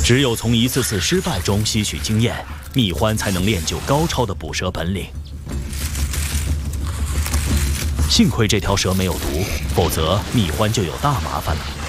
只有从一次次失败中吸取经验，蜜獾才能练就高超的捕蛇本领。幸亏这条蛇没有毒，否则蜜獾就有大麻烦了。